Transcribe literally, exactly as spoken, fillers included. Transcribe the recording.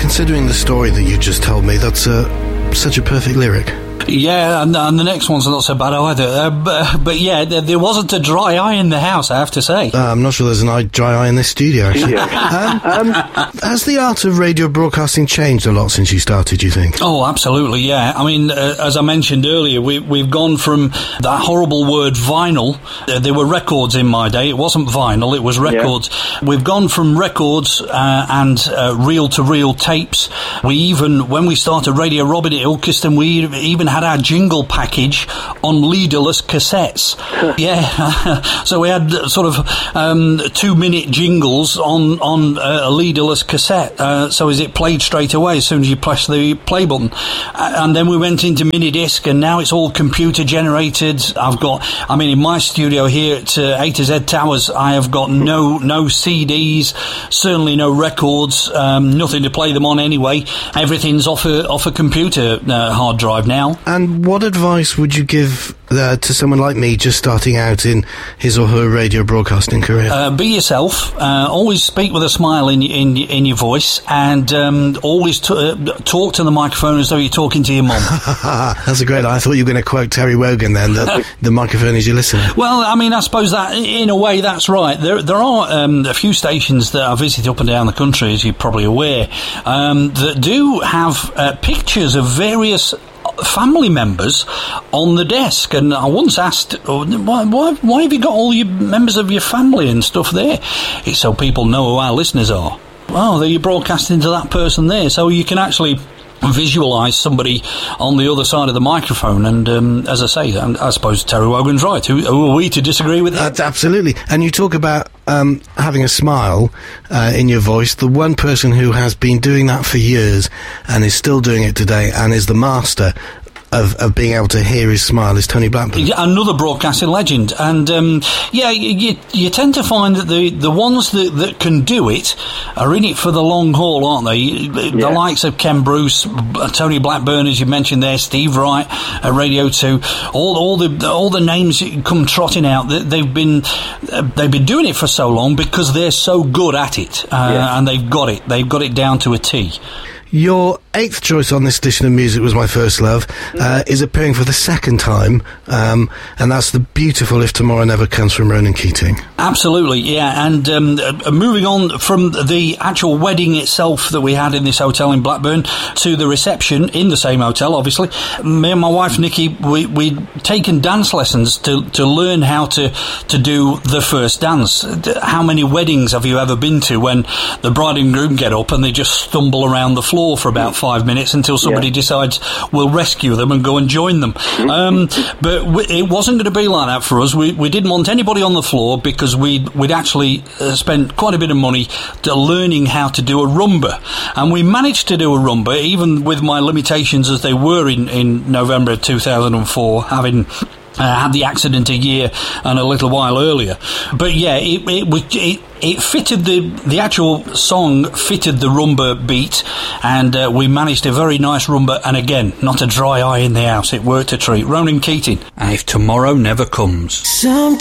considering the story that you just told me, that's uh, such a perfect lyric. Yeah, and, and the next one's not so bad either. Uh, but, but yeah, there, there wasn't a dry eye in the house, I have to say. Uh, I'm not sure there's an eye, dry eye in this studio, actually. Yeah. um, um, has the art of radio broadcasting changed a lot since you started, do you think? Oh, absolutely, yeah. I mean, uh, as I mentioned earlier, we, we've gone from that horrible word vinyl. Uh, there were records in my day. It wasn't vinyl, it was records. Yeah. We've gone from records uh, and uh, reel-to-reel tapes. We even, when we started Radio Robin at Ilkeston, we even had our jingle package on leaderless cassettes. Yeah, so we had sort of um, two-minute jingles on on uh, a leaderless cassette. Uh, so as it played straight away as soon as you press the play button, uh, and then we went into mini disc, and now it's all computer generated. I've got, I mean, in my studio here at uh, A to Z Towers, I have got no no C Ds, certainly no records, um, nothing to play them on anyway. Everything's off a off a computer uh, hard drive now. And what advice would you give uh, to someone like me just starting out in his or her radio broadcasting career? Uh, be yourself. Uh, always speak with a smile in in, in your voice, and um, always t- uh, talk to the microphone as though you're talking to your mum. That's a great. I thought you were going to quote Terry Wogan then. That the microphone is your listener. Well, I mean, I suppose that in a way that's right. There there are um, a few stations that I visit up and down the country, as you're probably aware, um, that do have uh, pictures of various family members on the desk, and I once asked, oh, why, why, why have you got all your members of your family and stuff there? It's so people know who our listeners are. Well, they're broadcasting to that person there, so you can actually visualise somebody on the other side of the microphone. And um, as I say, I suppose Terry Wogan's right. Who, who are we to disagree with that? Uh, absolutely. And you talk about um, having a smile uh, in your voice. The one person who has been doing that for years and is still doing it today and is the master Of, of being able to hear his smile is Tony Blackburn. Yeah, another broadcasting legend. And um, yeah, you, you tend to find that the, the ones that, that can do it are in it for the long haul, aren't they? The yeah. likes of Ken Bruce, Tony Blackburn, as you mentioned there, Steve Wright at Radio two, all all the all the names that come trotting out. They've been uh, they've been doing it for so long because they're so good at it, uh, yeah. and they've got it. They've got it down to a T. Your eighth choice on this edition of Music Was My First Love uh, is appearing for the second time, um, and that's the beautiful If Tomorrow Never Comes from Ronan Keating. Absolutely, yeah, and um, uh, moving on from the actual wedding itself that we had in this hotel in Blackburn to the reception in the same hotel, obviously, me and my wife Nikki, we, we'd taken dance lessons to, to learn how to, to do the first dance. How many weddings have you ever been to when the bride and groom get up and they just stumble around the floor for about five minutes until somebody yeah. decides we'll rescue them and go and join them. Um, but w- it wasn't going to be like that for us. We we didn't want anybody on the floor because we'd, we'd actually uh, spent quite a bit of money to learning how to do a rumba. And we managed to do a rumba, even with my limitations as they were in, in November of two thousand four, having Uh, had the accident a year and a little while earlier. But yeah, it it was it, it fitted the the actual song fitted the rumba beat, and uh, we managed a very nice rumba. And again, not a dry eye in the house. It worked a treat. Ronan Keating, and If Tomorrow Never Comes. Sometimes